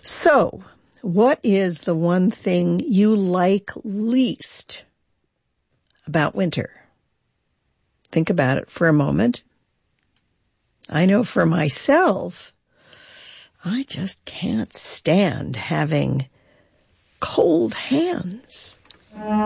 So, what is the one thing you like least about winter? Think about it for a moment. I know for myself, I just can't stand having cold hands.